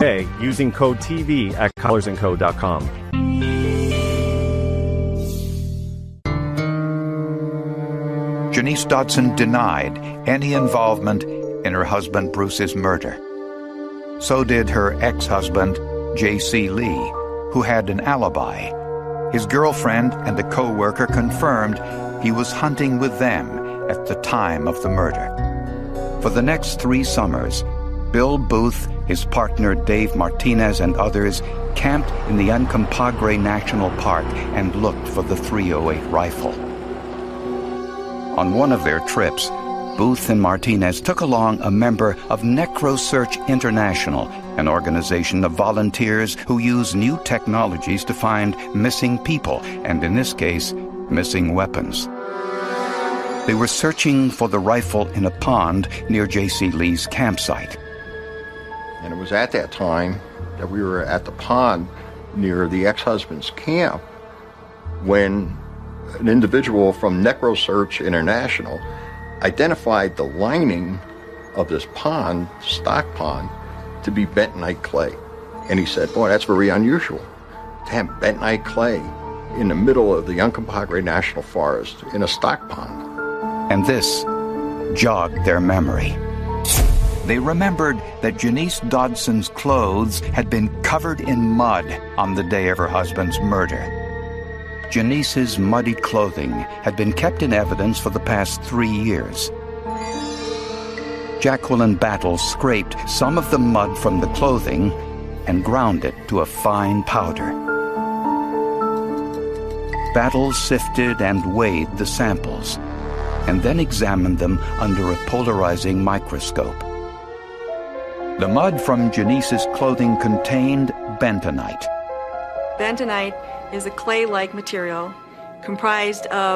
today using code TV at collarsandco.com. Janice Dodson denied any involvement in her husband Bruce's murder. So did her ex-husband, J.C. Lee, who had an alibi. His girlfriend and a co-worker confirmed he was hunting with them at the time of the murder. For the next 3 summers, Bill Booth, his partner Dave Martinez, and others camped in the Uncompahgre National Park and looked for the .308 rifle. On one of their trips, Booth and Martinez took along a member of NecroSearch International, an organization of volunteers who use new technologies to find missing people, and in this case, missing weapons. They were searching for the rifle in a pond near J.C. Lee's campsite. And it was at that time that we were at the pond near the ex-husband's camp when an individual from NecroSearch International identified the lining of this pond, stock pond, to be bentonite clay. And he said, boy, that's very unusual to have bentonite clay in the middle of the Uncompahgre National Forest in a stock pond. And this jogged their memory. They remembered that Janice Dodson's clothes had been covered in mud on the day of her husband's murder. Janice's muddy clothing had been kept in evidence for the past 3 years. Jacqueline Battle scraped some of the mud from the clothing and ground it to a fine powder. Battle sifted and weighed the samples and then examined them under a polarizing microscope. The mud from Janice's clothing contained bentonite. Bentonite is a clay-like material comprised of